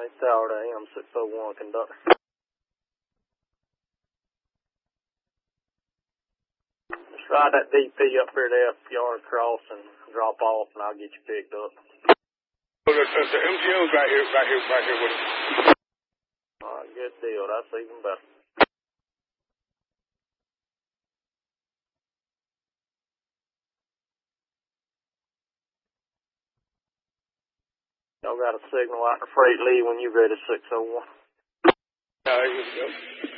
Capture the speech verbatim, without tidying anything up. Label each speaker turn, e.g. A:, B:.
A: Hey, Tower A M six oh one conductor. Just ride that D P up here to F Yard Cross and drop off, and I'll get you picked up.
B: Oh, the, the, the M T O's right here, right here, right here with us.
A: All right, good deal. That's even better. Y'all got a signal out the freight lead when you ready, six oh one.
B: All right, here we go.